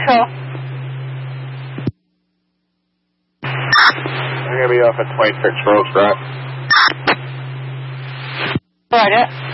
control. I'm going to be off at 26 Rose Drive. Roger.